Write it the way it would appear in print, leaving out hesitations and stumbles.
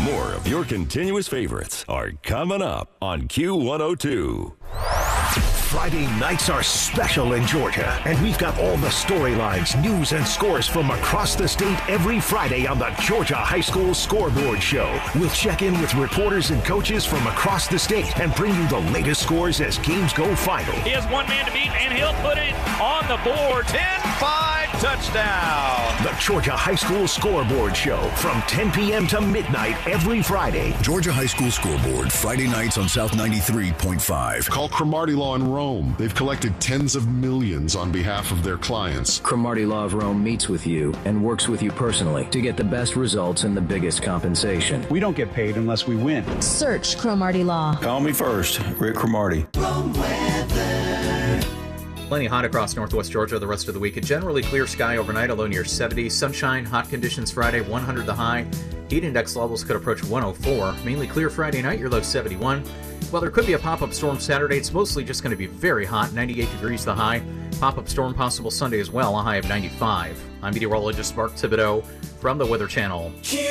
More of your continuous favorites are coming up on Q102. Friday nights are special in Georgia, and we've got all the storylines, news, and scores from across the state every Friday on the Georgia High School Scoreboard Show. We'll check in with reporters and coaches from across the state and bring you the latest scores as games go final. He has one man to beat, and he'll put it on the board. 10-5 touchdown. The Georgia High School Scoreboard Show from 10 p.m. to midnight every Friday. Georgia High School Scoreboard, Friday nights on South 93.5. Call Cromartie Law in Rome. They've collected tens of millions on behalf of their clients. Cromartie Law of Rome meets with you and works with you personally to get the best results and the biggest compensation. We don't get paid unless we win. Search Cromartie Law. Call me first, Rick Cromartie. Plenty hot across northwest Georgia the rest of the week. A generally clear sky overnight, a low near 70. Sunshine, hot conditions Friday, 100 the high. Heat index levels could approach 104. Mainly clear Friday night, your low 71. Well, there could be a pop-up storm Saturday. It's mostly just going to be very hot, 98 degrees the high. Pop-up storm possible Sunday as well, a high of 95. I'm meteorologist Mark Thibodeau from the Weather Channel.